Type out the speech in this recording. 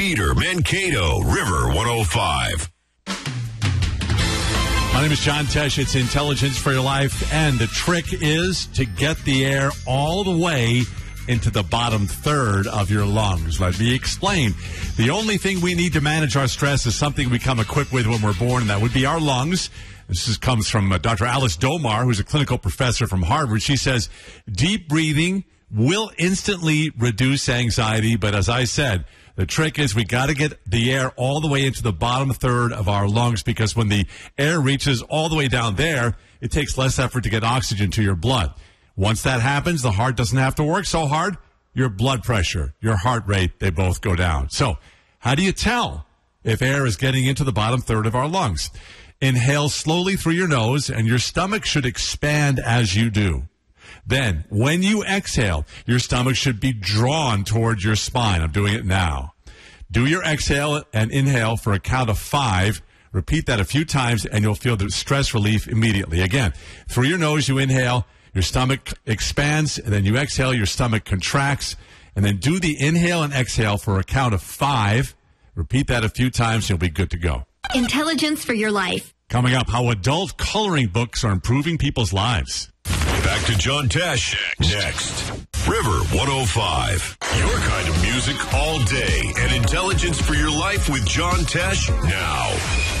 Peter, Mankato, River 105. My name is John Tesh. It's Intelligence for Your Life, and the trick is to get the air all the way into the bottom third of your lungs. Let me explain. The only thing we need to manage our stress is something we come equipped with when we're born, and that would be our lungs. Comes from Dr. Alice Domar, who's a clinical professor from Harvard. She says, deep breathing will instantly reduce anxiety, but as I said, the trick is we got to get the air all the way into the bottom third of our lungs, because when the air reaches all the way down there, it takes less effort to get oxygen to your blood. Once that happens, the heart doesn't have to work so hard. Your blood pressure, your heart rate, they both go down. So how do you tell if air is getting into the bottom third of our lungs? Inhale slowly through your nose, and your stomach should expand as you do. Then, when you exhale, your stomach should be drawn towards your spine. I'm doing it now. Do your exhale and inhale for a count of 5. Repeat that a few times, and you'll feel the stress relief immediately. Again, through your nose, you inhale, your stomach expands, and then you exhale, your stomach contracts. And then do the inhale and exhale for a count of 5. Repeat that a few times, you'll be good to go. Intelligence for Your Life. Coming up, how adult coloring books are improving people's lives. Back to John Tesh next. River 105. Your kind of music all day and intelligence for your life with John Tesh now.